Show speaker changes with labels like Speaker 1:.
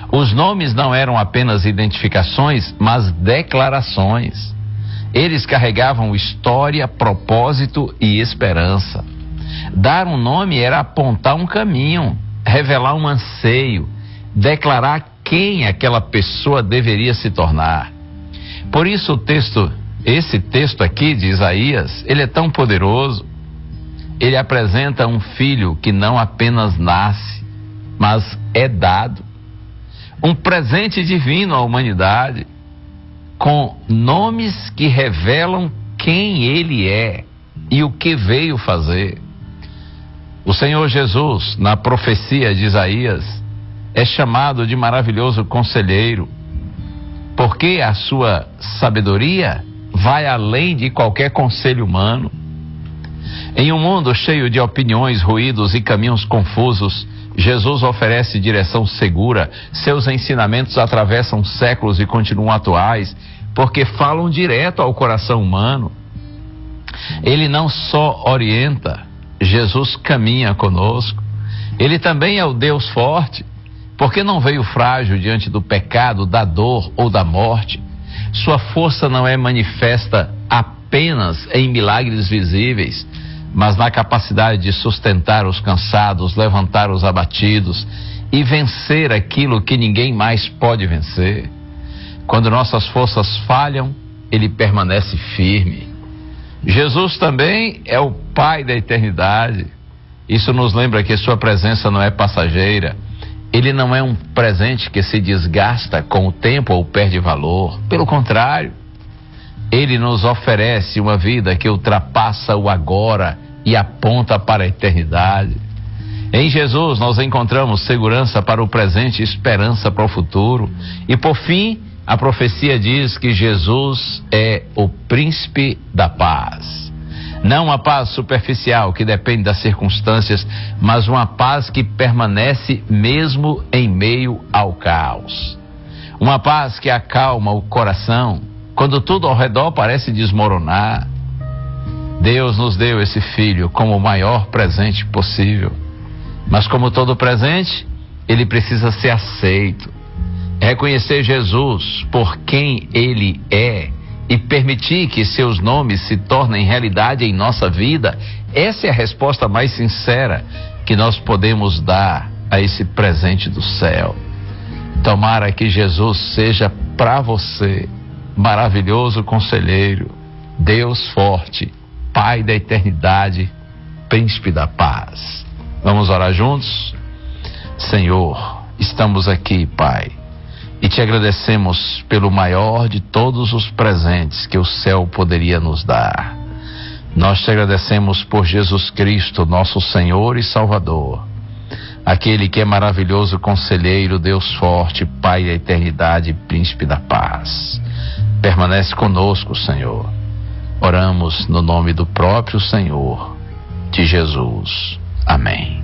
Speaker 1: Os nomes não eram apenas identificações, mas declarações. Eles carregavam história, propósito e esperança. Dar um nome era apontar um caminho, revelar um anseio, declarar quem aquela pessoa deveria se tornar. Por isso esse texto aqui de Isaías, ele é tão poderoso. Ele apresenta um filho que não apenas nasce, mas é dado. Um presente divino à humanidade, com nomes que revelam quem ele é e o que veio fazer. O Senhor Jesus, na profecia de Isaías, é chamado de maravilhoso conselheiro, porque a sua sabedoria vai além de qualquer conselho humano. Em um mundo cheio de opiniões, ruídos e caminhos confusos, Jesus oferece direção segura. Seus ensinamentos atravessam séculos e continuam atuais, porque falam direto ao coração humano. Ele não só orienta, Jesus caminha conosco. Ele também é o Deus forte, porque não veio frágil diante do pecado, da dor ou da morte. Sua força não é manifesta apenas em milagres visíveis, mas na capacidade de sustentar os cansados, levantar os abatidos e vencer aquilo que ninguém mais pode vencer. Quando nossas forças falham, ele permanece firme. Jesus também é o Pai da eternidade. Isso nos lembra que sua presença não é passageira. Ele não é um presente que se desgasta com o tempo ou perde valor. Pelo contrário, ele nos oferece uma vida que ultrapassa o agora e aponta para a eternidade. Em Jesus nós encontramos segurança para o presente e esperança para o futuro. E por fim, a profecia diz que Jesus é o príncipe da paz. Não uma paz superficial que depende das circunstâncias, mas uma paz que permanece mesmo em meio ao caos. Uma paz que acalma o coração quando tudo ao redor parece desmoronar. Deus nos deu esse filho como o maior presente possível. Mas como todo presente, ele precisa ser aceito. Reconhecer Jesus por quem ele é e permitir que seus nomes se tornem realidade em nossa vida, essa é a resposta mais sincera que nós podemos dar a esse presente do céu. Tomara que Jesus seja para você maravilhoso conselheiro, Deus forte, Pai da eternidade, Príncipe da paz. Vamos orar juntos? Senhor, estamos aqui, Pai, e te agradecemos pelo maior de todos os presentes que o céu poderia nos dar. Nós te agradecemos por Jesus Cristo, nosso Senhor e Salvador, aquele que é maravilhoso conselheiro, Deus forte, Pai da eternidade, Príncipe da paz. Permanece conosco, Senhor. Oramos no nome do próprio Senhor, de Jesus. Amém.